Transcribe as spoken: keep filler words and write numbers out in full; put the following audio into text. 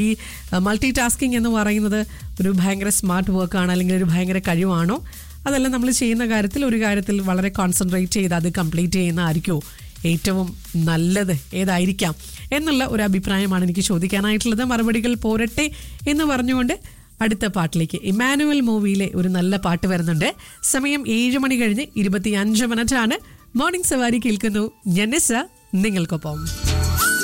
ഈ multi tasking എന്ന് പറയുന്നത് ഒരു ഭയങ്കര സ്മാർട്ട് വർക്കാണ് അല്ലെങ്കിൽ ഒരു ഭയങ്കര കഴിവാണോ? അതല്ല, നമ്മൾ ചെയ്യുന്ന കാര്യത്തിൽ ഒരു കാര്യത്തിൽ വളരെ കോൺസെൻട്രേറ്റ് ചെയ്ത് അത് കംപ്ലീറ്റ് ചെയ്യുന്നതായിരിക്കുമോ ഏറ്റവും നല്ലത്? ഏതായിരിക്കാം എന്നുള്ള ഒരു അഭിപ്രായമാണ് എനിക്ക് ചോദിക്കാനായിട്ടുള്ളത്. മറുപടികൾ പോരട്ടെ എന്ന് പറഞ്ഞുകൊണ്ട് അടുത്ത പാട്ടിലേക്ക്. ഇമ്മാനുവൽ മൂവിയിലെ ഒരു നല്ല പാട്ട് വരുന്നുണ്ട്. സമയം ഏഴ് മണി കഴിഞ്ഞ് ഇരുപത്തി അഞ്ച് മിനിറ്റ് ആണ്. മോർണിംഗ് സവാരി കേൾക്കുന്നു ഞാൻ നിസ, നിങ്ങൾക്കൊപ്പം.